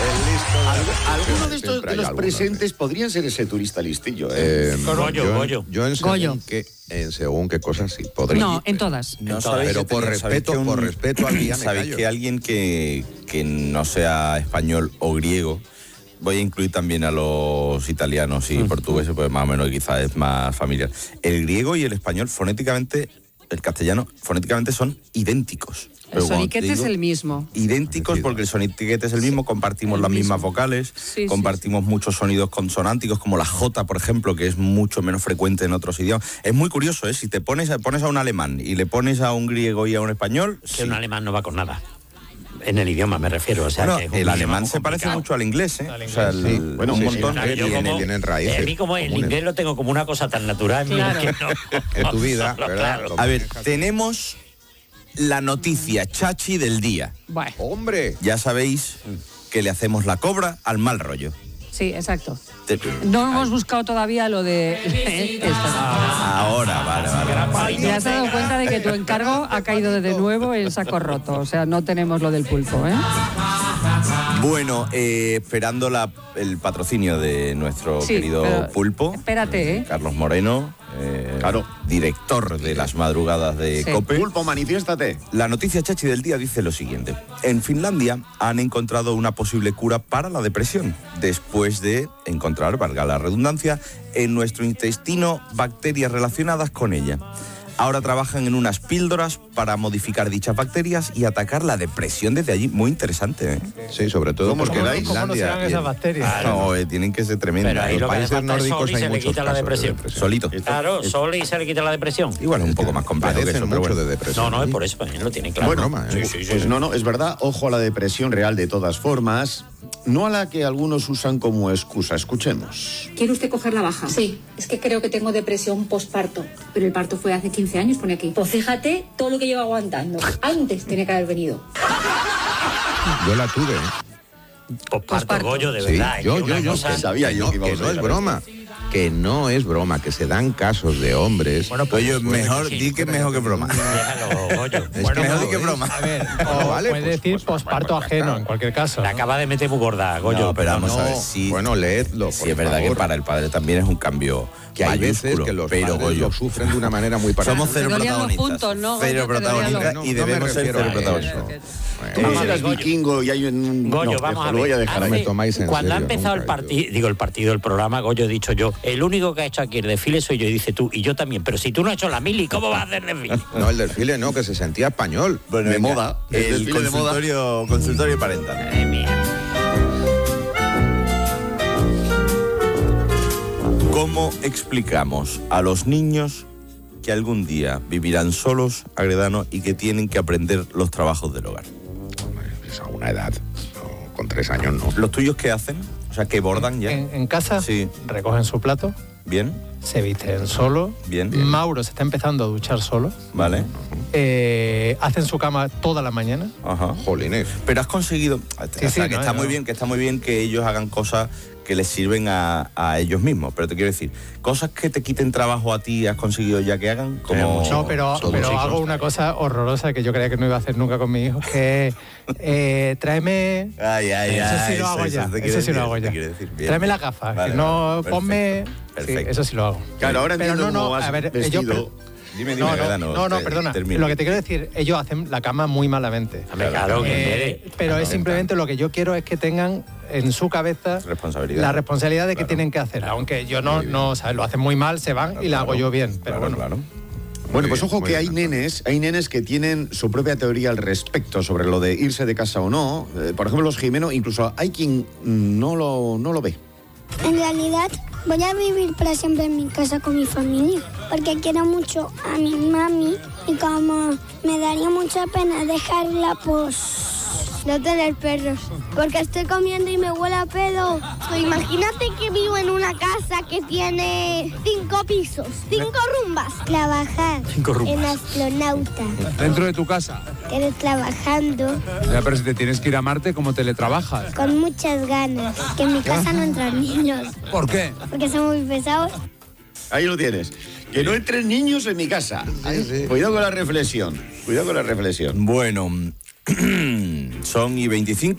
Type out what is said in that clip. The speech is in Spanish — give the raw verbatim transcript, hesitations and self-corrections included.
Algunos de estos de los presentes podrían ser ese turista listillo, ¿eh? eh Goyo, yo, Goyo. Yo en según, Goyo. qué, en según qué cosas sí podría. No, en todas. No En sabéis pero que por tenía- sabéis respeto, que un- por respeto al día me Sabéis callo. que alguien que, que no sea español o griego, voy a incluir también a los italianos y portugueses, pues más o menos quizás es más familiar. El griego y el español fonéticamente, el castellano, fonéticamente son idénticos. El Pero cuando soniquete te es digo el mismo. idénticos porque el soniquete es el mismo, compartimos el las mismo. mismas vocales, Sí, sí, compartimos muchos sonidos consonánticos como la J, por ejemplo, que es mucho menos frecuente en otros idiomas. Es muy curioso, ¿eh? Si te pones a, pones a un alemán y le pones a un griego y a un español, Que sí. un alemán no va con nada. En el idioma me refiero. O sea, Bueno, que es un el idioma alemán muy se parece complicado. mucho al inglés, ¿eh? Al O sea, el- inglés, sí. bueno, un Sí, sí, montón. claro, Yo tienen- como- tienen raíces A mí como el comunes. inglés lo tengo como una cosa tan natural mía Claro. que no. En tu vida, Claro, ¿verdad? claro. A ver, tenemos la noticia chachi del día. Bueno, ¡Hombre! Ya sabéis que le hacemos la cobra al mal rollo. sí, exacto. Te- No hemos buscado todavía lo de... esta. Ahora, vale, vale. vale. Te has dado cuenta de que tu encargo ha caído de nuevo en saco roto. O sea, no tenemos lo del pulpo, ¿eh? Bueno, eh, esperando la, el patrocinio de nuestro Sí, querido pero Pulpo. espérate, ¿eh? Carlos Moreno, eh, Claro. director de las madrugadas de Sí. COPE. Pulpo, manifiéstate. La noticia chachi del día dice lo siguiente. En Finlandia han encontrado una posible cura para la depresión, después de encontrar, valga la redundancia, en nuestro intestino bacterias relacionadas con ella. Ahora trabajan en unas píldoras para modificar dichas bacterias y atacar la depresión desde allí. Muy interesante, ¿eh? Sí, sobre todo ¿Cómo porque os en quedáis? ¿Cómo no Finlandia serán y esas en- bacterias? No, eh, tienen que ser tremendas. Pero ahí los lo que hace países falta es nórdicos sol y hay se le muchos quita la casos de depresión. depresión. Solito. Claro, sol y se le quita la depresión. Igual es un poco más complejo que Padecen eso, pero mucho bueno. de depresión. No, no, es ¿sí? por eso, él lo tiene claro. Bueno, broma, ¿eh? Sí, sí, sí. Pues no, no, es verdad, ojo a la depresión real de todas formas, no a la que algunos usan como excusa. Escuchemos. ¿Quiere usted coger la baja? Sí, es que creo que tengo depresión postparto. Pero el parto fue hace quince años, pone aquí. Pues fíjate todo lo que llevo aguantando. Antes tiene que haber venido. Yo la tuve, ¿eh? Posparto, Posparto. Goyo, de Sí, verdad. es yo, que yo, una yo, cosa- que sabía que yo no, que íbamos que a no es llegar a broma. Que no es broma, que se dan casos de hombres. Bueno, pues, Oye, mejor, di que es mejor que broma. Déjalo, Goyo. Es Bueno, que mejor no, di que ¿eh? broma. a ver, No, o vale, puede pues, decir pues, posparto pues, ajeno, claro. en cualquier caso. La ¿no? acaba de meter muy gorda, Goyo. No, pero vamos no, a ver si... bueno, leedlo, Sí, por es verdad favor. que para el padre también es un cambio Que hay veces mayúsculo, que los pero padres Goyo, lo sufren de una manera muy particular. somos cero Te dolían los protagonistas. puntos, ¿no, Goyo? Cero Te dolían protagonistas los- y no, no me debemos ser refiero cero a protagonistas. eso. Tú Bueno, no serás Goyo. vikingo y hay un... Goyo, no, vamos lo a ver. voy a dejar No ahí. me tomáis en Cuando ha serio empezado nunca, el partido, yo. digo el partido, el programa, Goyo, he dicho yo, el único que ha hecho aquí el desfile soy yo, y dice tú, y yo también, pero si tú no has hecho la mili, ¿cómo vas a hacer desfile? No, el desfile no, que se sentía español. Bueno, De venga, moda, el el desfile de moda. consultorio, consultorio parental. Madre mía. ¿Cómo explicamos a los niños que algún día vivirán solos, Agredano, y que tienen que aprender los trabajos del hogar? Es a una edad, no, con tres años no. ¿Los tuyos qué hacen? O sea, ¿que bordan ya? En, en casa Sí. recogen su plato, ¿Bien? se visten solo. Bien. Mauro se está empezando a duchar solo. Vale. Eh, hacen su cama toda la mañana. Ajá. Jolines. Pero has conseguido... o Sí, sea, sí, que no, está no. muy bien, que está muy bien que ellos hagan cosas que les sirven a, a ellos mismos. Pero te quiero decir, cosas que te quiten trabajo a ti, has conseguido ya que hagan, como... No, pero, Somos pero hijos. hago una cosa horrorosa que yo creía que no iba a hacer nunca con mi hijo, que es, eh, tráeme... Ay, ay, Eso sí ay, lo hago eso- ya, eso te eso quiere sí lo decir, hago te ya. quiere decir. Bien, Tráeme bien. las gafas, Vale, que no, vale, ponme... Sí, perfecto. eso sí lo hago. Claro, ahora Pero entiendo no, cómo no, vas a ver, vestido. ellos- Dime, dime, No, no, Agredano, no, no, te- perdona. termina. Lo que te quiero decir, ellos hacen la cama muy malamente. Hombre, claro, que Eh, quiere. pero es simplemente lo que yo quiero es que tengan en su cabeza Responsabilidad. la responsabilidad de que Claro. tienen que hacer. Aunque yo no, no ¿sabes? Lo hacen muy mal, se van y la hago yo bien. Pero Claro, bueno, claro. Bueno, Muy pues bien, ojo muy que bien, hay Antonio. nenes, hay nenes que tienen su propia teoría al respecto sobre lo de irse de casa o no. Eh, por ejemplo, los Jimeno, incluso hay quien no lo, no lo ve. En realidad voy a vivir para siempre en mi casa con mi familia, porque quiero mucho a mi mami y como me daría mucha pena dejarla, pues no tener perros, porque estoy comiendo y me huele a pedo. Imagínate que vivo en una casa que tiene cinco pisos, cinco rumbas. Trabajar Cinco rumbas. en astronauta, Dentro de tu casa. pero trabajando Ya, pero si te tienes que ir a Marte, ¿cómo teletrabajas? con muchas ganas, que en mi casa no entran niños, ¿Por qué? porque son muy pesados. Ahí lo tienes. Que no entren niños en mi casa. Ay, cuidado con la reflexión. Cuidado con la reflexión. Bueno, son y veinticinco.